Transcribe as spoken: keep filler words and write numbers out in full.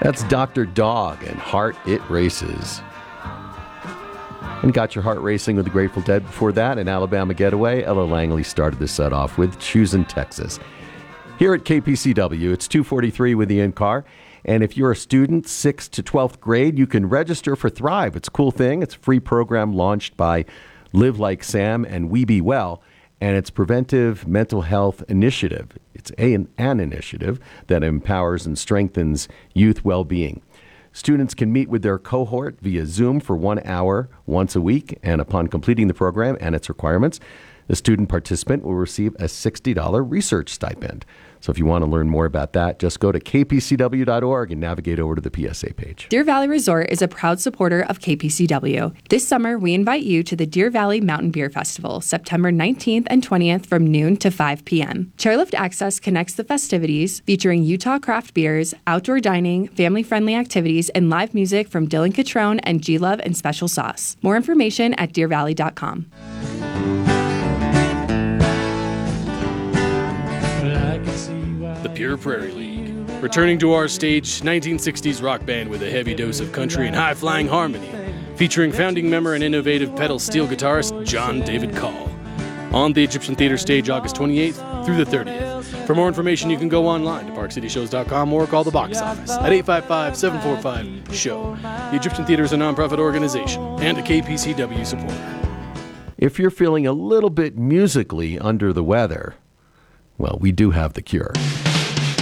That's Doctor Dog and Heart It Races. And got your heart racing with the Grateful Dead before that. An Alabama Getaway. Ella Langley started this set off with Choosing Texas. Here at K P C W, it's two forty-three with the in-car. And if you're a student, sixth to twelfth grade, you can register for Thrive. It's a cool thing. It's a free program launched by Live Like Sam and We Be Well. And it's Preventive Mental Health Initiative. It's a, an, an initiative that empowers and strengthens youth well-being. Students can meet with their cohort via Zoom for one hour once a week, and upon completing the program and its requirements, the student participant will receive a sixty dollars research stipend. So if you want to learn more about that, just go to k p c w dot org and navigate over to the P S A page. Deer Valley Resort is a proud supporter of K P C W. This summer, we invite you to the Deer Valley Mountain Beer Festival, September nineteenth and twentieth from noon to five p.m. Chairlift Access connects the festivities, featuring Utah craft beers, outdoor dining, family-friendly activities, and live music from Dylan Catrone and G-Love and Special Sauce. More information at deer valley dot com. The Pure Prairie League. Returning to our stage, nineteen sixties rock band with a heavy dose of country and high-flying harmony, featuring founding member and innovative pedal steel guitarist John David Call. On the Egyptian Theater stage August twenty-eighth through the thirtieth. For more information, you can go online to park city shows dot com or call the box office at eight five five, seven four five, S H O W. The Egyptian Theater is a nonprofit organization and a K P C W supporter. If you're feeling a little bit musically under the weather, well, we do have the cure.